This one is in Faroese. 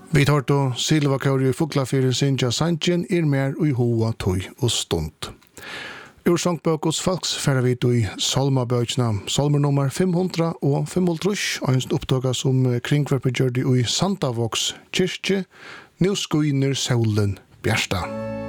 Vi tar då Silva Kauri Fuglafyrir Sinja Sanchen mer ui hoa tøy og stund. Ur sangbøkos falks færa vi i salmabøkna, salmer nummer 500 og 500, og en oppdaga som kringverper gjør i Sandavoks kyrkje, nu skuiner solen bjersta.